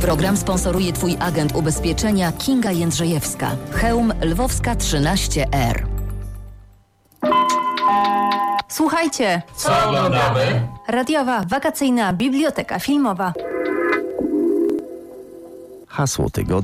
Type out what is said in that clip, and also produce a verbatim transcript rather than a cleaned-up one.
Program sponsoruje Twój agent ubezpieczenia Kinga Jędrzejewska. Chełm Lwowska trzynaście R. Słuchajcie, co oglądamy? Radiowa wakacyjna biblioteka filmowa. Hasło tygodnia.